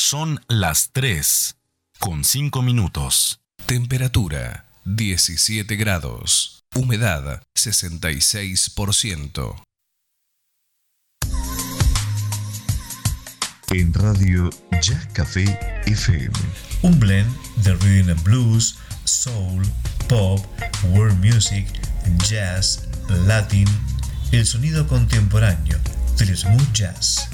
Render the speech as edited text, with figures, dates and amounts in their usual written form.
Son las 3:05. Temperatura 17 grados. Humedad 66%. En Radio Jazz Café FM. Un blend de rhythm and blues, soul, pop, world music, jazz, latin, el sonido contemporáneo del smooth jazz.